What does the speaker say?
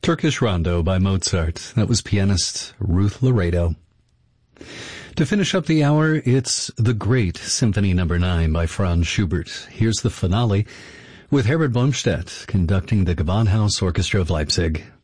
Turkish Rondo by Mozart. That was pianist Ruth Laredo. To finish up the hour, it's The Great Symphony No. 9 by Franz Schubert. Here's the finale with Herbert Blomstedt conducting the Gewandhaus Orchestra of Leipzig.